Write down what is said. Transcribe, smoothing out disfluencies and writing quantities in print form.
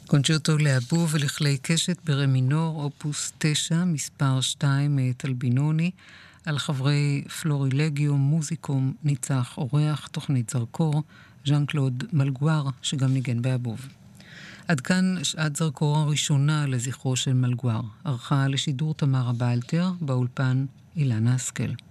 קונצ'רטו לאבוב ולכלי קשת ברה מינור, אופוס 9, מספר 2 מאת אלבינוני, על חברי פלורילגיום, מוזיקום, ניצח, אורח, תוכנית זרקור, ז'אן קלוד מלגואר, שגם ניגן באבוב. עד כאן שעת זרקור הראשונה לזכרו של מלגואר, ערכה לשידור תמרה באלתר, באולפן אילנה השכל.